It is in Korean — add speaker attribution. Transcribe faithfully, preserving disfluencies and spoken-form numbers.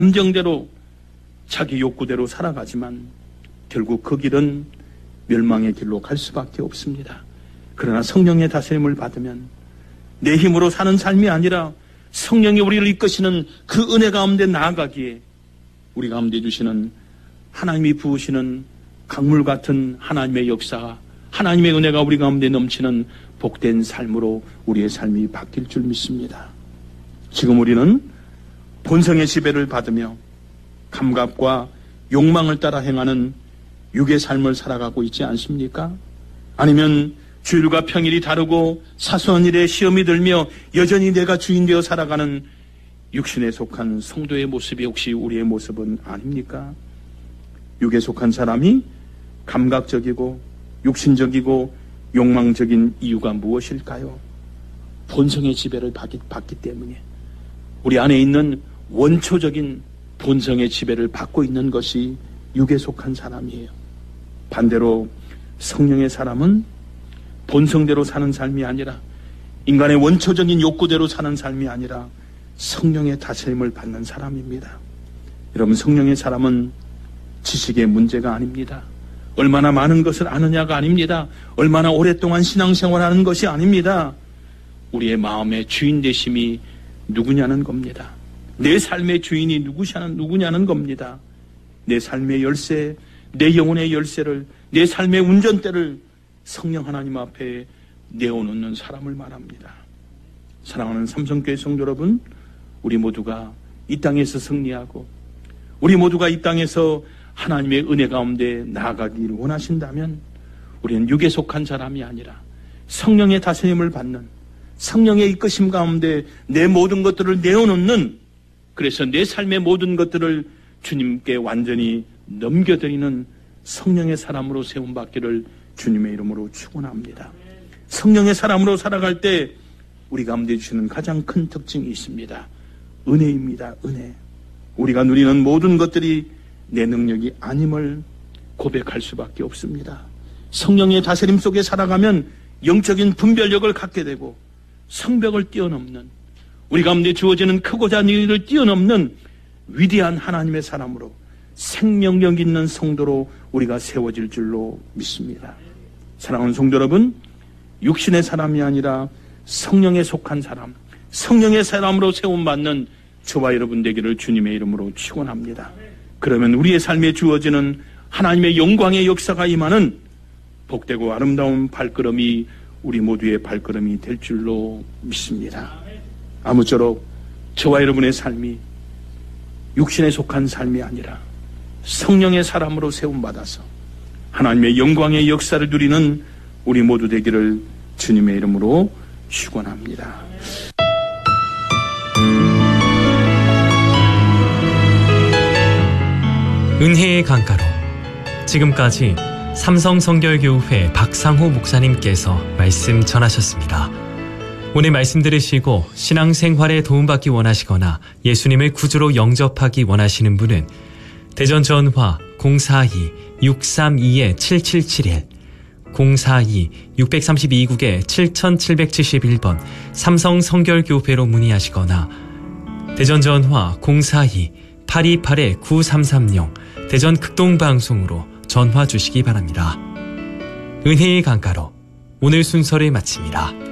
Speaker 1: 감정대로 자기 욕구대로 살아가지만 결국 그 길은 멸망의 길로 갈 수밖에 없습니다. 그러나 성령의 다스림을 받으면 내 힘으로 사는 삶이 아니라 성령이 우리를 이끄시는 그 은혜 가운데 나아가기에 우리 가운데 주시는 하나님이 부으시는 강물 같은 하나님의 역사, 하나님의 은혜가 우리 가운데 넘치는 복된 삶으로 우리의 삶이 바뀔 줄 믿습니다. 지금 우리는 본성의 지배를 받으며 감각과 욕망을 따라 행하는 육의 삶을 살아가고 있지 않습니까? 아니면 주일과 평일이 다르고 사소한 일에 시험이 들며 여전히 내가 주인 되어 살아가는 육신에 속한 성도의 모습이 혹시 우리의 모습은 아닙니까? 육에 속한 사람이 감각적이고 육신적이고 욕망적인 이유가 무엇일까요? 본성의 지배를 받기, 받기 때문에 우리 안에 있는 원초적인 본성의 지배를 받고 있는 것이 육에 속한 사람이에요. 반대로 성령의 사람은 본성대로 사는 삶이 아니라 인간의 원초적인 욕구대로 사는 삶이 아니라 성령의 다스림을 받는 사람입니다. 여러분, 성령의 사람은 지식의 문제가 아닙니다. 얼마나 많은 것을 아느냐가 아닙니다. 얼마나 오랫동안 신앙생활하는 것이 아닙니다. 우리의 마음의 주인 되심이 누구냐는 겁니다. 내 삶의 주인이 누구냐는, 누구냐는 겁니다. 내 삶의 열쇠, 내 영혼의 열쇠를, 내 삶의 운전대를 성령 하나님 앞에 내어놓는 사람을 말합니다. 사랑하는 삼성교회 성도 여러분, 우리 모두가 이 땅에서 승리하고 우리 모두가 이 땅에서 하나님의 은혜 가운데 나아가기를 원하신다면 우리는 육에 속한 사람이 아니라 성령의 다스림을 받는, 성령의 이끄심 가운데 내 모든 것들을 내어놓는, 그래서 내 삶의 모든 것들을 주님께 완전히 넘겨드리는 성령의 사람으로 세움받기를 주님의 이름으로 축원합니다. 성령의 사람으로 살아갈 때 우리 가운데 주시는 가장 큰 특징이 있습니다. 은혜입니다. 은혜. 우리가 누리는 모든 것들이 내 능력이 아님을 고백할 수밖에 없습니다. 성령의 다스림 속에 살아가면 영적인 분별력을 갖게 되고 성벽을 뛰어넘는, 우리 가운데 주어지는 크고 작은 일을 뛰어넘는 위대한 하나님의 사람으로, 생명력 있는 성도로 우리가 세워질 줄로 믿습니다. 사랑하는 성도 여러분, 육신의 사람이 아니라 성령에 속한 사람, 성령의 사람으로 세움받는 저와 여러분 되기를 주님의 이름으로 축원합니다. 그러면 우리의 삶에 주어지는 하나님의 영광의 역사가 임하는 복되고 아름다운 발걸음이 우리 모두의 발걸음이 될 줄로 믿습니다. 아무쪼록 저와 여러분의 삶이 육신에 속한 삶이 아니라 성령의 사람으로 세움받아서 하나님의 영광의 역사를 누리는 우리 모두 되기를 주님의 이름으로 축원합니다.
Speaker 2: 은혜의 강가로, 지금까지 삼성성결교회 박상호 목사님께서 말씀 전하셨습니다. 오늘 말씀 들으시고 신앙생활에 도움받기 원하시거나 예수님을 구주로 영접하기 원하시는 분은 대전 전화 공사이 육삼이 칠칠칠일, 공사이 육삼이 국에 칠칠칠일 번 삼성성결교회로 문의하시거나 대전 전화 공사이 팔이팔 구삼삼공 대전 극동방송으로 전화 주시기 바랍니다. 은혜의 강가로 오늘 순서를 마칩니다.